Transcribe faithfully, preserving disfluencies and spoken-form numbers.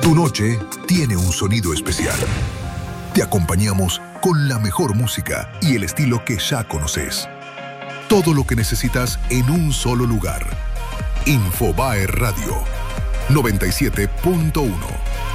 Tu noche tiene un sonido especial. Te acompañamos con la mejor música y el estilo que ya conoces. Todo lo que necesitas en un solo lugar. Infobae Radio noventa y siete punto uno.